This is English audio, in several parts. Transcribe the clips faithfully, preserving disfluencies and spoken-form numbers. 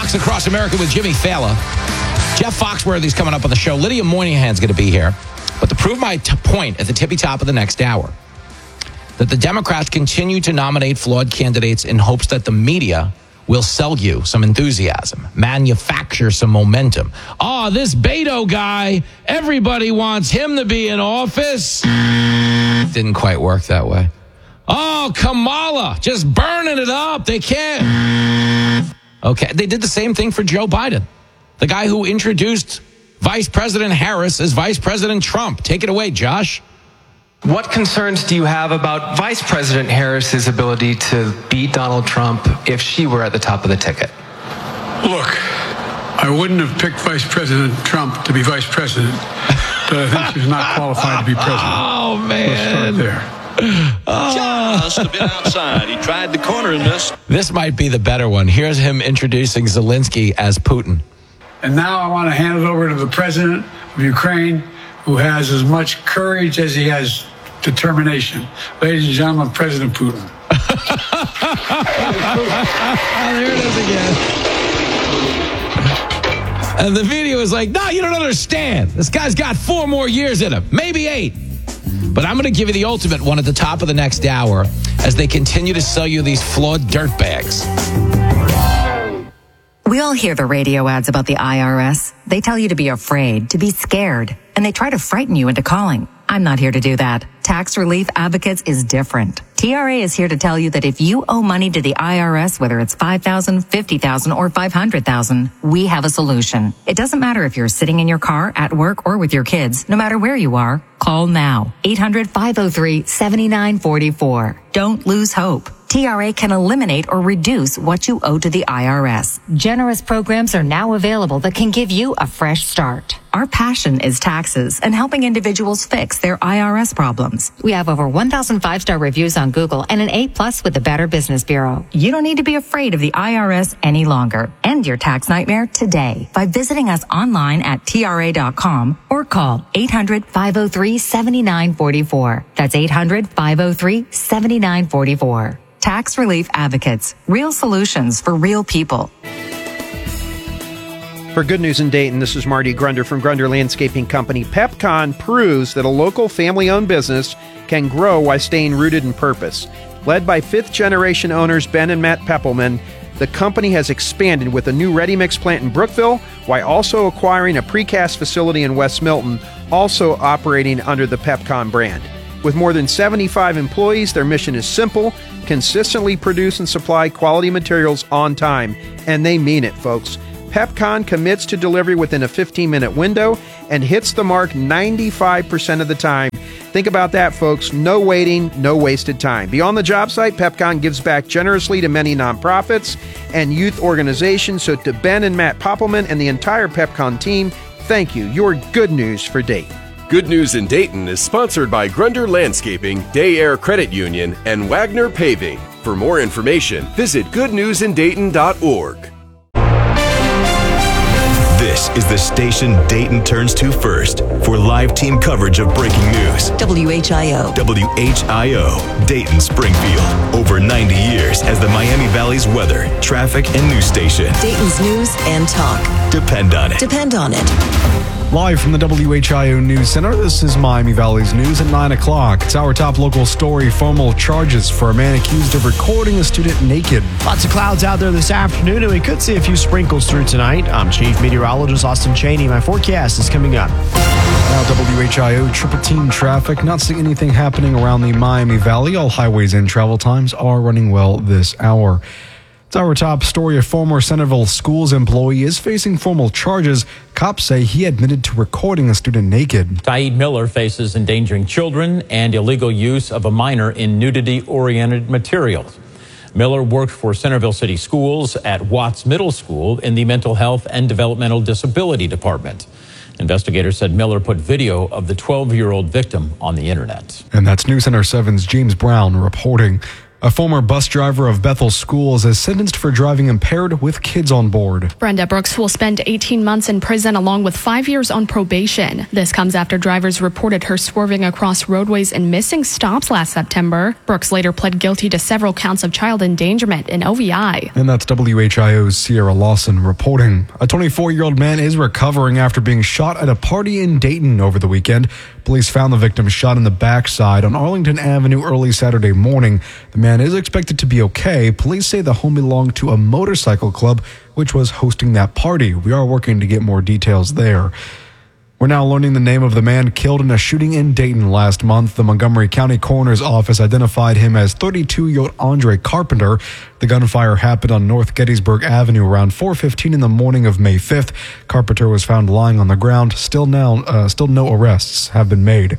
Fox Across America with Jimmy Fallon. Jeff Foxworthy's coming up on the show. Lydia Moynihan's going to be here. But to prove my t- point at the tippy top of the next hour, that the Democrats continue to nominate flawed candidates in hopes that the media will sell you some enthusiasm, manufacture some momentum. Oh, this Beto guy, everybody wants him to be in office. Didn't quite work that way. Oh, Kamala, just burning it up. They can't. Okay, they did the same thing for Joe Biden, the guy who introduced Vice President Harris as Vice President Trump. Take it away, Josh. What concerns do you have about Vice President Harris's ability to beat Donald Trump if she were at the top of the ticket? Look, I wouldn't have picked Vice President Trump to be Vice President, but I think she's not qualified to be president. Oh, man. Let's start there. Oh. Just a bit outside. He tried the corner and missed. This might be the better one. Here's him introducing Zelensky as Putin. And now I want to hand it over to the president of Ukraine, who has as much courage as he has determination. Ladies and gentlemen, President Putin. There it is again. And the video is like, no, you don't understand. This guy's got four more years in him, maybe eight. But I'm going to give you the ultimate one at the top of the next hour as they continue to sell you these flawed dirtbags. We all hear the radio ads about the I R S. They tell you to be afraid, to be scared, and they try to frighten you into calling. I'm not here to do that. Tax Relief Advocates is different. T R A is here to tell you that if you owe money to the I R S, whether it's five thousand dollars, fifty thousand dollars, or five hundred thousand dollars, we have a solution. It doesn't matter if you're sitting in your car, at work, or with your kids. No matter where you are, call now. eight hundred, five oh three, seven nine four four. Don't lose hope. T R A can eliminate or reduce what you owe to the I R S. Generous programs are now available that can give you a fresh start. Our passion is taxes and helping individuals fix their I R S problems. We have over one thousand five-star reviews on Google and an A plus with the Better Business Bureau. You don't need to be afraid of the I R S any longer. End your tax nightmare today by visiting us online at T R A dot com or call eight hundred, five oh three, seven nine four four. That's eight hundred, five oh three, seven nine four four. Tax Relief Advocates. Real solutions for real people. For Good News in Dayton, this is Marty Grunder from Grunder Landscaping Company. PepCon proves that a local family-owned business can grow while staying rooted in purpose. Led by fifth-generation owners Ben and Matt Peppelman, the company has expanded with a new ready-mix plant in Brookville while also acquiring a precast facility in West Milton, also operating under the PepCon brand. With more than seventy-five employees, their mission is simple: consistently produce and supply quality materials on time. And they mean it, folks. PepCon commits to delivery within a fifteen-minute window and hits the mark ninety-five percent of the time. Think about that, folks. No waiting, no wasted time. Beyond the job site, PepCon gives back generously to many nonprofits and youth organizations. So to Ben and Matt Poppelman and the entire PepCon team, thank you. Your good news for Dayton. Good News in Dayton is sponsored by Grunder Landscaping, Day Air Credit Union, and Wagner Paving. For more information, visit good news in dayton dot org. This is the station Dayton turns to first for live team coverage of breaking news. W H I O. W H I O, Dayton Springfield. Over ninety years as the Miami Valley's weather, traffic, and news station. Dayton's news and talk. Depend on it. Depend on it. Live from the W H I O News Center, this is Miami Valley's News at nine o'clock. It's our top local story. Formal charges for a man accused of recording a student naked. Lots of clouds out there this afternoon, and we could see a few sprinkles through tonight. I'm Chief Meteorologist Austin Cheney. My forecast is coming up. Now W H I O triple team traffic. Not seeing anything happening around the Miami Valley. All highways and travel times are running well this hour. It's our top story. A former Centerville Schools employee is facing formal charges. Cops say he admitted to recording a student naked. Taib Miller faces endangering children and illegal use of a minor in nudity-oriented materials. Miller worked for Centerville City Schools at Watts Middle School in the Mental Health and Developmental Disability Department. Investigators said Miller put video of the twelve-year-old victim on the internet. And that's News Center seven's James Brown reporting. A former bus driver of Bethel Schools is sentenced for driving impaired with kids on board. Brenda Brooks will spend eighteen months in prison along with five years on probation. This comes after drivers reported her swerving across roadways and missing stops last September. Brooks later pled guilty to several counts of child endangerment and O V I. And that's W H I O's Sierra Lawson reporting. A twenty-four-year-old man is recovering after being shot at a party in Dayton over the weekend. Police found the victim shot in the backside on Arlington Avenue early Saturday morning. The man is expected to be okay. Police say the home belonged to a motorcycle club, which was hosting that party. We are working to get more details there. We're now learning the name of the man killed in a shooting in Dayton last month. The Montgomery County Coroner's Office identified him as thirty-two-year-old Andre Carpenter. The gunfire happened on North Gettysburg Avenue around four fifteen in the morning of May fifth. Carpenter was found lying on the ground. Still now, uh, still no arrests have been made.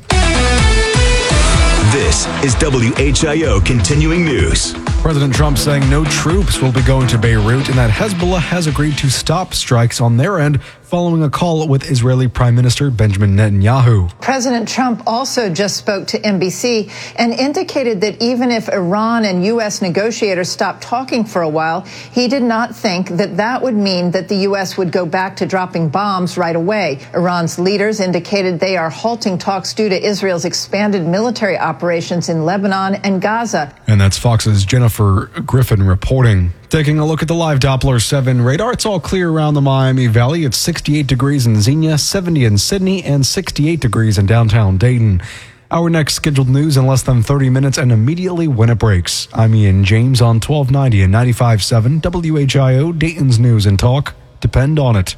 This is W H I O Continuing News. President Trump saying no troops will be going to Beirut and that Hezbollah has agreed to stop strikes on their end following a call with Israeli Prime Minister Benjamin Netanyahu. President Trump also just spoke to N B C and indicated that even if Iran and U S negotiators stopped talking for a while, he did not think that that would mean that the U S would go back to dropping bombs right away. Iran's leaders indicated they are halting talks due to Israel's expanded military operations in Lebanon and Gaza. And that's Fox's Jennifer Griffin reporting. Taking a look at the live Doppler seven radar, it's all clear around the Miami Valley. It's sixty-eight degrees in Xenia, seventy in Sydney, and sixty-eight degrees in downtown Dayton. Our next scheduled news in less than thirty minutes and immediately when it breaks. I'm Ian James on twelve ninety and ninety-five point seven W H I O, Dayton's News and Talk. Depend on it.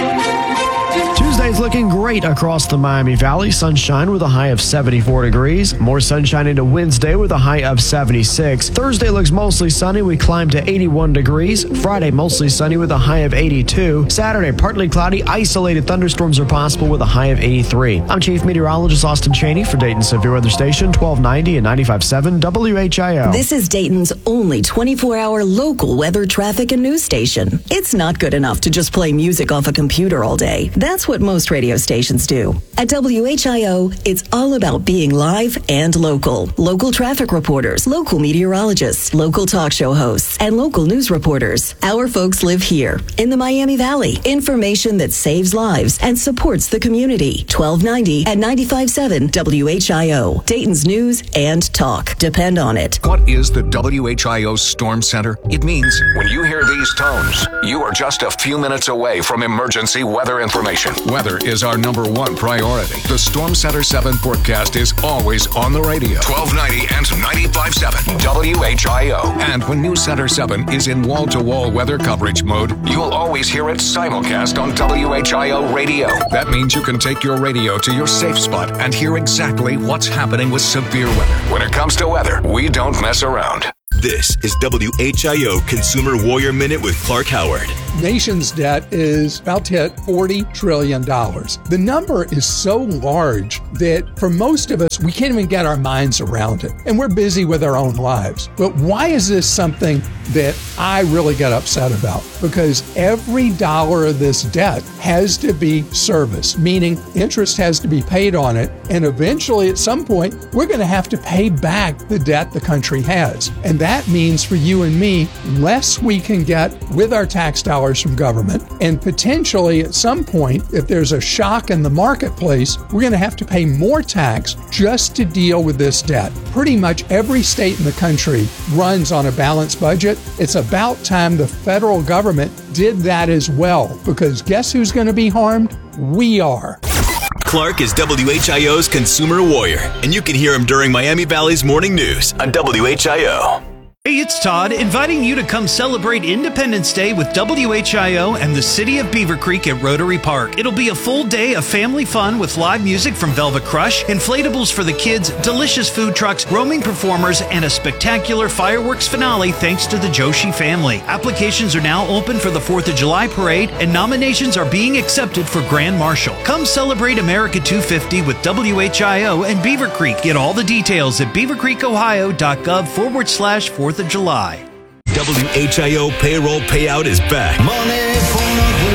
Tuesday's looking great across the Miami Valley. Sunshine with a high of seventy-four degrees. More sunshine into Wednesday with a high of seventy-six. Thursday looks mostly sunny. We climb to eighty-one degrees. Friday mostly sunny with a high of eighty-two. Saturday partly cloudy. Isolated thunderstorms are possible with a high of eighty-three. I'm Chief Meteorologist Austin Cheney for Dayton Severe Weather Station twelve ninety and ninety-five point seven W H I O. This is Dayton's only twenty-four hour local weather, traffic, and news station. It's not good enough to just play music off a computer all day. That's what most radio stations do. At W H I O, it's all about being live and local. Local traffic reporters, local meteorologists, local talk show hosts, and local news reporters. Our folks live here in the Miami Valley. Information that saves lives and supports the community. twelve ninety and ninety-five point seven W H I O. Dayton's News and Talk. Depend on it. What is the W H I O Storm Center? It means when you hear these tones, you are just a few minutes away from emergency weather information. Weather is our number one priority. The Storm Center seven forecast is always on the radio. twelve ninety and ninety-five point seven W H I O. And when News Center seven is in wall-to-wall weather coverage mode, you'll always hear it simulcast on W H I O radio. That means you can take your radio to your safe spot and hear exactly what's happening with severe weather. When it comes to weather, we don't mess around. This is W H I O Consumer Warrior Minute with Clark Howard. Nation's debt is about to hit forty trillion dollars. The number is so large that for most of us, we can't even get our minds around it. And we're busy with our own lives. But why is this something that I really get upset about? Because every dollar of this debt has to be serviced, meaning interest has to be paid on it. And eventually, at some point, we're going to have to pay back the debt the country has. And that means for you and me, less we can get with our tax dollars from government. And potentially at some point, if there's a shock in the marketplace, we're going to have to pay more tax just to deal with this debt. Pretty much every state in the country runs on a balanced budget. It's about time the federal government did that as well, because guess who's going to be harmed? We are. Clark is W H I O's Consumer Warrior, and you can hear him during Miami Valley's Morning News on W H I O. Hey, it's Todd, inviting you to come celebrate Independence Day with W H I O and the City of Beaver Creek at Rotary Park. It'll be a full day of family fun with live music from Velvet Crush, inflatables for the kids, delicious food trucks, roaming performers, and a spectacular fireworks finale thanks to the Joshi family. Applications are now open for the fourth of July parade, and nominations are being accepted for Grand Marshal. Come celebrate America two fifty with W H I O and Beaver Creek. Get all the details at beavercreekohio.gov forward slash fourth of July. W H I O payroll payout is back. Money for nothing.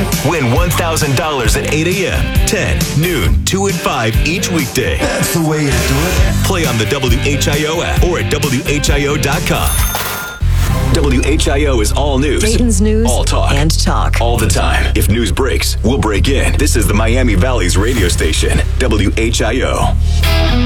Win one thousand dollars at eight a.m., ten, noon, two, and five each weekday. That's the way to do it. Play on the W H I O app or at W H I O dot com. W H I O is all news. Dayton's news all talk. and talk. All the time. If news breaks, we'll break in. This is the Miami Valley's radio station, W H I O.